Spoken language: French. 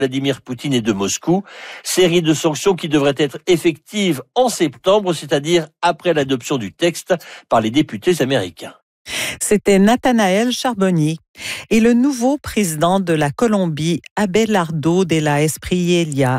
Vladimir Poutine et de Moscou. Série de sanctions qui devraient être effectives en septembre, c'est-à-dire après l'adoption du texte par les députés américains. C'était Nathanaël Charbonnier. Et le nouveau président de la Colombie, Abelardo de la Espriella,